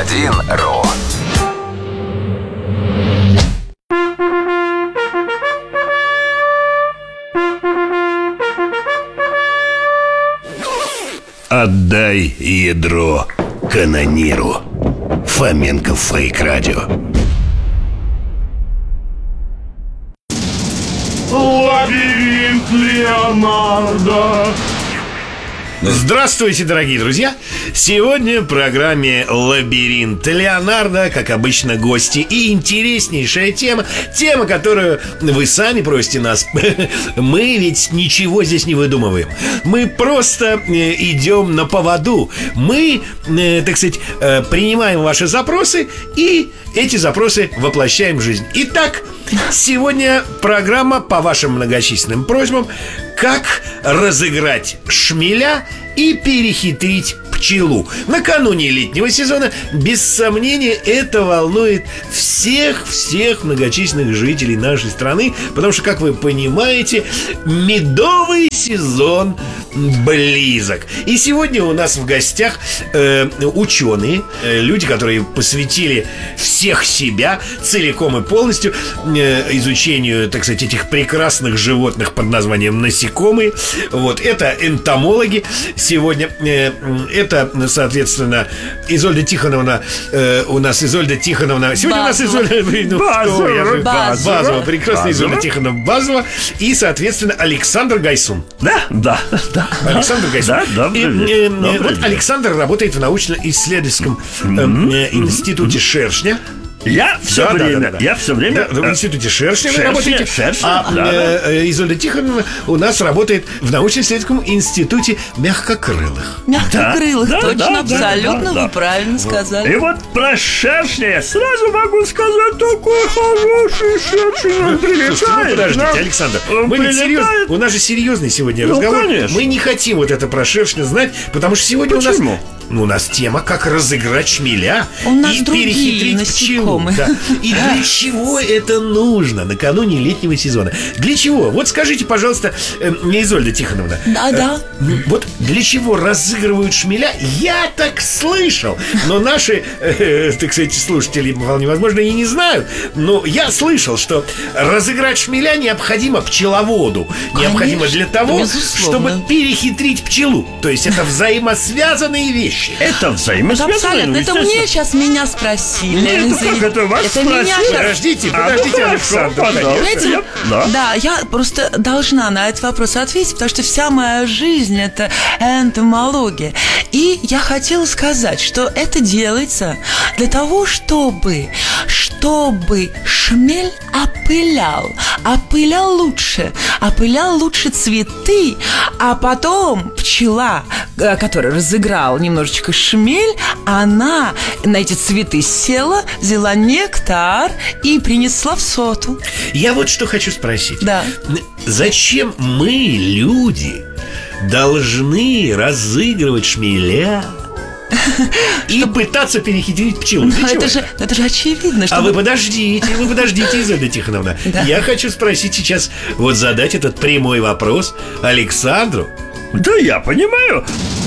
101.ru. Отдай ядро канониру. Фоменко Фейк Радио. Лабиринт Леонардо. Здравствуйте, дорогие друзья! Сегодня в программе «Лабиринт Леонардо», как обычно, гости и интереснейшая тема. Тема, которую вы сами просите нас. Мы ведь ничего здесь не выдумываем. Мы просто идем на поводу. Мы, так сказать, принимаем ваши запросы и эти запросы воплощаем в жизнь. Итак, сегодня программа по вашим многочисленным просьбам: как разыграть шмеля и перехитрить пчелу. Накануне летнего сезона, без сомнения, это волнует всех многочисленных жителей нашей страны, потому что, как вы понимаете, медовый сезон близок. И сегодня у нас в гостях ученые, люди, которые посвятили всех себя целиком и полностью изучению, так сказать, этих прекрасных животных под названием насекомые. Вот, это энтомологи сегодня. Это, соответственно, Изольда Тихоновна. У нас Изольда Тихоновна. Сегодня Базова. у нас Изольда Базова. Прекрасная Изольда Тихоновна Базова. И, соответственно, Александр Гайсун. Да. Александр Гайсун. Да, вот Александр работает в научно-исследовательском институте Шершня. Я все время. В институте Шершня вы работаете. Изольда Тихоновна у нас работает в научно-исследовательском институте мягкокрылых. Мягкокрылых, Да, точно, да, абсолютно, да. вы правильно сказали. И вот про шершня я сразу могу сказать: такой хороший шершень он прилетает. Слушайте, подождите, нам. Александр, Он мы ведь прилетает. серьезно, у нас же серьезный сегодня разговор. Конечно. Мы не хотим вот это про шершня знать, потому что сегодня Почему? у нас тема: как разыграть шмеля У нас и другие перехитрить пчелу. насекомые. Да. И для чего это нужно накануне летнего сезона? Для чего? Вот скажите, пожалуйста, Изольда Тихоновна. Да. Вот для чего разыгрывают шмеля? Я так слышал. Но наши, так сказать, слушатели, вполне возможно, и не знают. Но я слышал, что разыграть шмеля необходимо пчеловоду. Необходимо Конечно, для того, безусловно. чтобы перехитрить пчелу. То есть это взаимосвязанные вещи. Это взаимосвязано. Абсолютно. Это естественно. мне сейчас меня спросили. Ну, это как это вас Это меня спросили? щас- Подождите, хорошо, Александр. пожалуйста. Понимаете? Да. Я просто должна на этот вопрос ответить, потому что вся моя жизнь – это энтомология. И я хотела сказать, что это делается для того, чтобы шмель опылял лучше цветы, а потом пчела, которая разыграла немножечко шмель, она на эти цветы села, взяла нектар и принесла в соту. Я вот что хочу спросить. Да. Зачем мы, люди, должны разыгрывать шмеля и пытаться перехитрить пчелу? Для чего? Это же очевидно, что А вы подождите, Изольда Тихоновна. Да. Я хочу спросить сейчас, вот задать этот прямой вопрос Александру. Да, я понимаю.